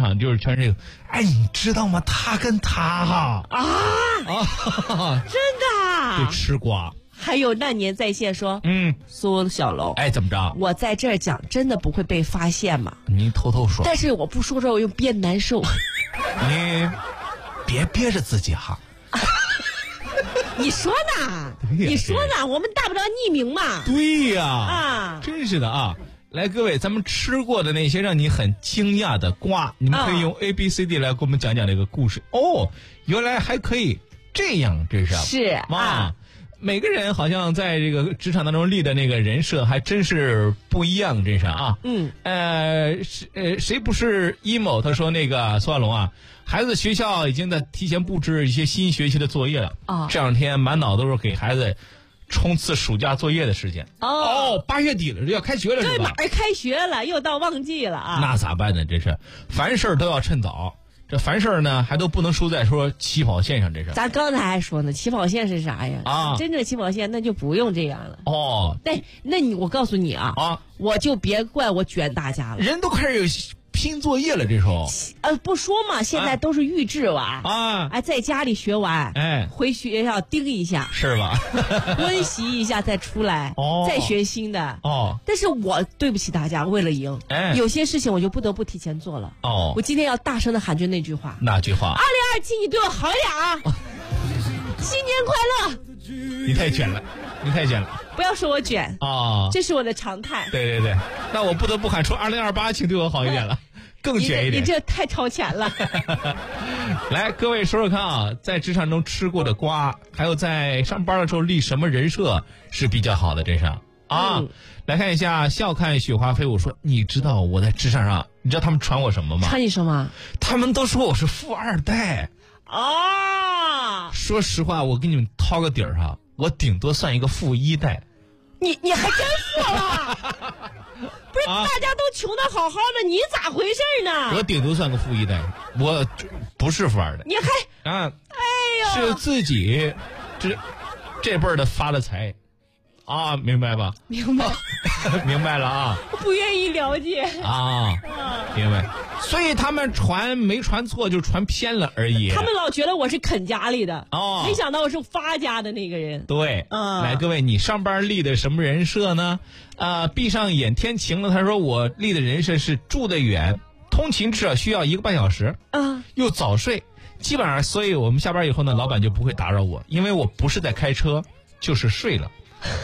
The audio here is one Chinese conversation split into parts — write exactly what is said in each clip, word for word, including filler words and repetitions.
场就是全是这个，哎，你知道吗？他跟他哈啊啊， 真的对，吃瓜。 还有那年在线说， 嗯， 苏小楼， 哎，怎么着？ 我在这儿讲，真的不会被发现吗？ 您偷偷说。 但是我不说这，我又憋难受。 你别憋着自己哈。 你说呢？你说呢？我们大不了匿名嘛。 对呀， 啊， 真是的啊！来，各位，咱们吃过的那些让你很惊讶的瓜，你们可以用 A B C D 来给我们讲讲这个故事。哦，原来还可以这样，这是是啊。 每个人好像在这个职场当中立的那个人设还真是不一样，真是啊。 嗯， 呃，谁呃谁不是 emo？ 他说那个苏亚龙啊，孩子学校已经在提前布置一些新学期的作业了。 啊， 这两天满脑都是给孩子冲刺暑假作业的时间。 哦， 哦，八月底了，这要开学了是吧？ 这马上开学了，又到旺季了啊。 那咋办呢？这是凡事都要趁早。这凡事呢，还都不能输在说起跑线上，这是。 咱刚才还说呢，起跑线是啥呀？ 啊， 真正起跑线那就不用这样了。 哦， 那那你我告诉你啊， 啊， 我就别怪我卷大家了。 人都开始拼作业了，这时候。 呃，不说嘛，现在都是预制完啊， 哎，在家里学完， 哎， 回学校盯一下， 是吧？ 温习一下再出来， 哦， 再学新的。 哦， 但是我对不起大家，为了赢， 哎， 有些事情我就不得不提前做了。 哦， 我今天要大声的喊句那句话。 哪句话？ 二零二七，你对我好一点啊！新年快乐！ 你太卷了，你太卷了。 不要说我卷啊，哦， 这是我的常态。 对对对，那我不得不喊出二零二八，请对我好一点了。更卷一点， 你这太超前了。 来，各位说说看啊，在职场中吃过的瓜，还有在上班的时候立什么人设是比较好的？这上啊，嗯，来看一下，笑看雪花飞舞说，你知道我在职场上，你知道他们传我什么吗？ 传你什么？ 他们都说我是富二代啊！ 说实话，我给你们掏个底儿哈，我顶多算一个富一代。 你你还真富了？不是，啊，大家都穷的好好的，你咋回事呢？ 我顶多算个富一代，我不是富二代。 你还啊？ 哎呦， 是自己这这辈儿的发了财啊，明白吧？ 明白， 明白了啊。 不愿意了解啊，明白。所以他们传没传错，就传偏了而已。 他们老觉得我是啃家里的， 哦， 没想到我是发家的那个人。 对， 嗯， 来，各位，你上班立的什么人设呢？啊，闭上眼天晴了。他说我立的人设是住得远，通勤至少需要一个半小时， 啊， 又早睡，基本上，所以我们下班以后呢，老板就不会打扰我，因为我不是在开车，就是睡了。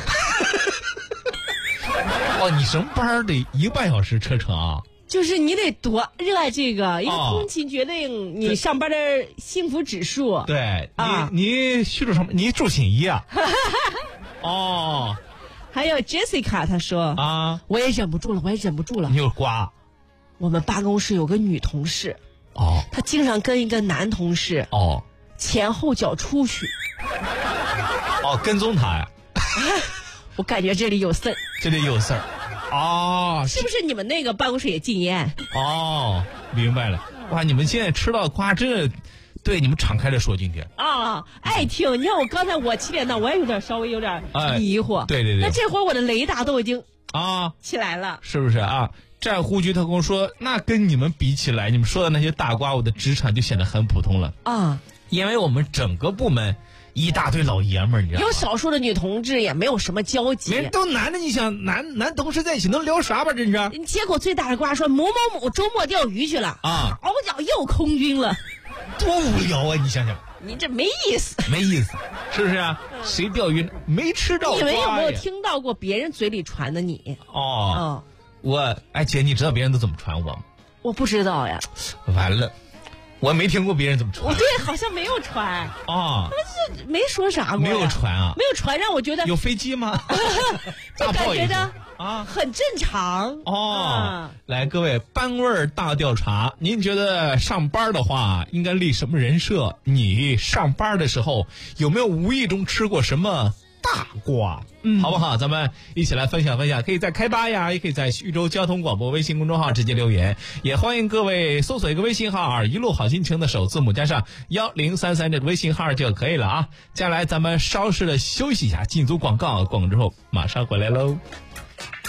哦，你什么班得一个半小时车程啊？ 就是你得多热爱这个，因为通勤决定你上班的幸福指数。 对， 啊， 你你去住什么？你住锦衣啊？哦， 还有 Jessica 她说啊， 我也忍不住了，我也忍不住了。 你有瓜？ 我们办公室有个女同事， 哦， 她经常跟一个男同事哦前后脚出去。 哦，跟踪他呀？ 我感觉这里有事儿， 这里有事儿。哦， 是不是你们那个办公室也禁烟？ 哦，明白了。哇，你们现在吃到瓜真的，对，你们敞开了说今天啊，爱听。你看我刚才我七点到，我也有点稍微有点疑惑。 哎，对对对。 那这会儿我的雷达都已经啊起来了， 是不是啊？战呼局他跟我说，那跟你们比起来，你们说的那些大瓜，我的职场就显得很普通了啊， 因为我们整个部门一大堆老爷们儿，你知道吗？ 有少数的女同志也没有什么交集， 没都男的，你想男男同事在一起能聊啥吧？真是。 结果最大的瓜说某某某周末钓鱼去了啊， 好家伙又空军了， 多无聊啊！你想想， 你这没意思， 没意思，是不是啊？嗯、谁钓鱼没吃到瓜呀？ 你们有没有听到过别人嘴里传的你？ 哦，嗯、我哎姐，你知道别人都怎么传我吗？ 我不知道呀。 完了。我没听过别人怎么传， 我对，好像没有传啊， 他们没说啥过， 没有传啊， 没有传，让我觉得有飞机吗？ 就感觉着啊很正常哦。 啊、 来，各位班味儿大调查，您觉得上班的话应该立什么人设？你上班的时候有没有无意中吃过什么大瓜？嗯，好不好？咱们一起来分享分享，可以在开吧呀，也可以在徐州交通广播微信公众号直接留言，也欢迎各位搜索一个微信号一路好心情的首字母加上幺零三三这个微信号就可以了啊。接下来咱们稍事的休息一下，进组广告，广告之后马上回来喽。